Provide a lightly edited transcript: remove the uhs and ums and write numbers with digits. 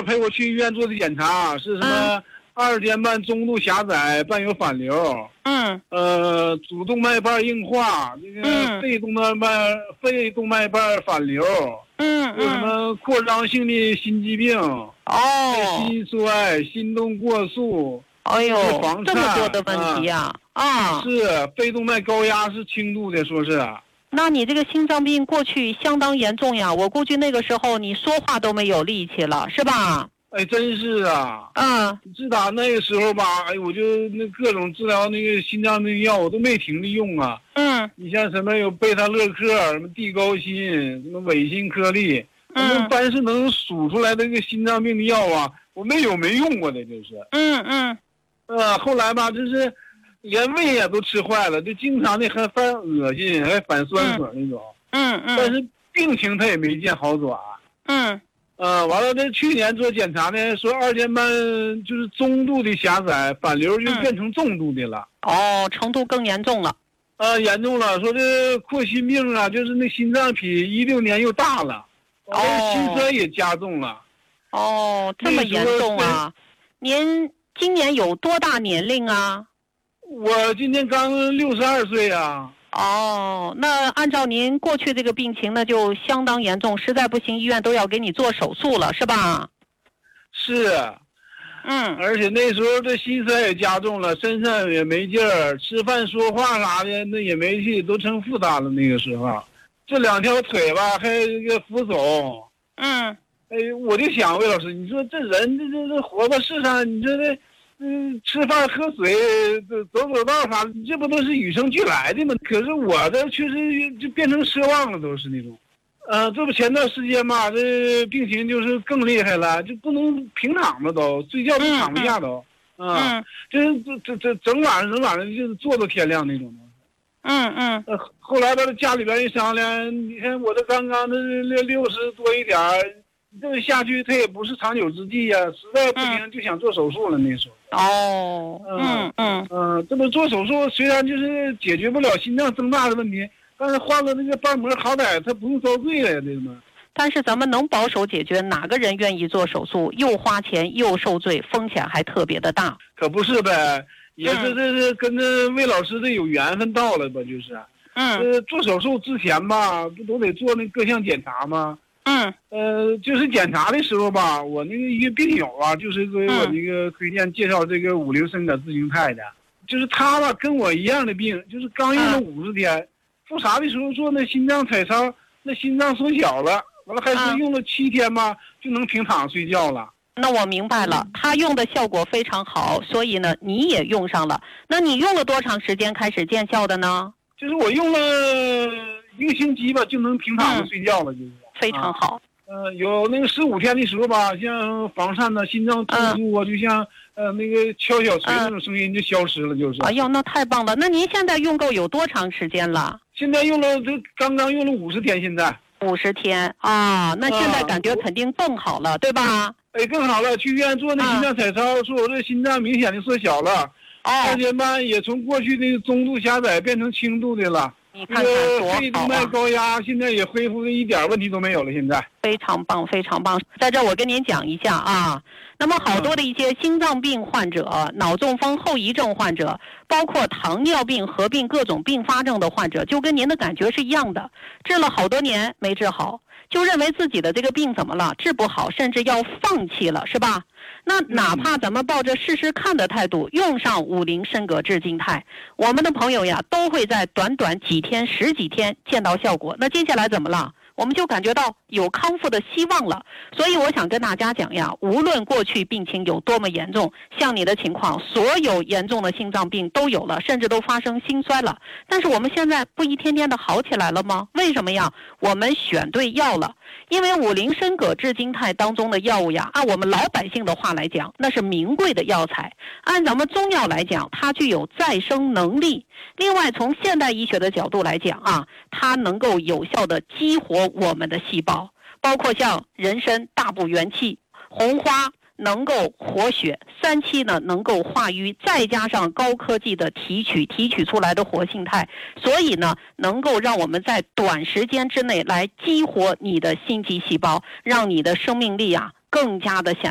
陪我去医院做的检查是什么？2间半中度狭窄，伴有反流。主动脉瓣硬化，这个肺动脉瓣反流。有什么扩张性的心肌病？心衰、心动过速。 哎呦，这么多的问题啊！是肺动脉高压是轻度的，说是。 那你这个心脏病过去相当严重呀，我估计那个时候你说话都没有力气了，是吧？ 哎，真是啊。自打那个时候吧，哎，我就那各种治疗那个心脏病药我都没停的用啊。你像什么有贝塔勒克、什么地高辛、什么韦辛颗粒，凡是能数出来的那个心脏病的药啊，我没用过的，就是。后来吧，就是连胃也都吃坏了，就经常的还犯恶心，还反酸水那种。但是病情它也没见好转。完了，这去年做检查呢，说2间半就是中度的狭窄，反流就变成重度的了。 程度更严重了。 严重了，说这扩心病啊，就是那心脏比16年又大了，心衰也加重了。 这么严重啊！您今年有多大年龄啊？ 我今年刚62岁啊。 那按照您过去这个病情，那就相当严重，实在不行医院都要给你做手术了，是吧？ 是。而且那时候这心衰也加重了，身上也没劲儿，吃饭说话啥的那也没气，都成负担了。那个时候，这2条腿吧还这个扶手。我就想魏老师，你说这人这活到世上，你说这吃饭喝水走道啥的，这不都是与生俱来的吗？可是我这确实就变成奢望了，都是那种。这不前段时间嘛，这病情就是更厉害了，就不能平躺了，都睡觉都躺不下都。这整晚上就是坐到天亮那种的。后来把家里边一商量，你看我这刚刚的60多一点，这下去它也不是长久之计呀，实在不行就想做手术了那时候。这么做手术虽然就是解决不了心脏增大的问题，但是换了那个瓣膜，好歹它不用遭罪了呀，对吗？ 但是咱们能保守解决，哪个人愿意做手术？又花钱又受罪，风险还特别的大。 可不是呗，也是这跟这魏老师这有缘分到了吧，就是。做手术之前吧，不都得做那各项检查吗？就是检查的时候吧，我那个一个病友啊，就是给我那个推荐介绍这个50升的自行肽的，就是他吧跟我一样的病，就是刚用了50天，复查的时候做那心脏彩超，那心脏缩小了，完了还是用了7天吧，就能平躺睡觉了。 那我明白了，他用的效果非常好，所以呢你也用上了。那你用了多长时间开始见效的呢？ 就是我用了1个星期吧，就能平躺着睡觉了，就是。 非常好。 有那个15天的时候吧，像房颤呐、心脏突出啊，就像那个敲小锤那种声音就消失了，就是。 哎呦，那太棒了！那您现在用够有多长时间了？ 现在刚刚用了50天，现在。 50天啊，那现在感觉肯定更好了，对吧？ 更好了，去医院做那心脏彩超，说我这心脏明显的缩小了，2间半也从过去的中度狭窄变成轻度的了。 你看看多好啊！ 肺动脉高压现在也恢复的一点问题都没有了，现在非常棒，非常棒。在这我跟您讲一下啊，那么好多的一些心脏病患者、脑中风后遗症患者，包括糖尿病合并各种并发症的患者，就跟您的感觉是一样的，治了好多年没治好，就认为自己的这个病怎么了，治不好，甚至要放弃了，是吧？那哪怕咱们抱着试试看的态度，用上50升格致静态，我们的朋友呀都会在短短几天、10几天见到效果。那接下来怎么了？我们就感觉到有康复的希望了。所以我想跟大家讲呀，无论过去病情有多么严重，像你的情况，所有严重的心脏病都有了，甚至都发生心衰了。但是我们现在不一天天的好起来了吗？为什么呀？我们选对药了。因为50升格致静态当中的药物呀，按我们老百姓的话来讲，那是名贵的药材。按咱们中药来讲，它具有再生能力。另外，从现代医学的角度来讲啊，它能够有效的激活我们的细胞，包括像人参大补元气，红花能够活血，3七呢能够化瘀，再加上高科技的提取出来的活性肽，所以呢能够让我们在短时间之内来激活你的心肌细胞，让你的生命力啊更加的显